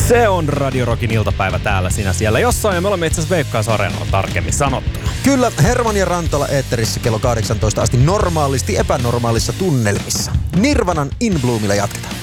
Se on Radio Rockin iltapäivä täällä sinä siellä jossain ja me olemme itse asiassa Veikkaus-areenalla tarkemmin sanottuna. Kyllä, Herman ja Rantala eetterissä kello 18 asti normaalisti epänormaalissa tunnelmissa. Nirvanan In Bloomilla jatketaan.